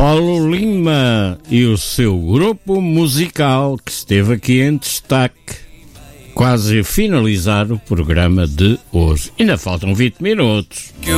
Paulo Lima e o seu grupo musical que esteve aqui em destaque, quase a finalizar o programa de hoje. Ainda faltam 20 minutos.